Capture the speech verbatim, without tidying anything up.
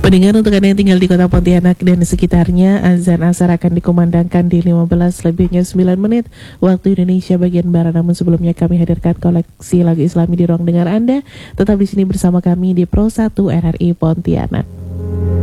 Pendengar, untuk Anda yang tinggal di kota Pontianak dan sekitarnya, azan asar akan dikumandangkan di lima belas lebihnya sembilan menit waktu Indonesia bagian Barat. Namun sebelumnya kami hadirkan koleksi lagu Islami di ruang dengar Anda. Tetap di sini bersama kami di Pro satu R R I Pontianak.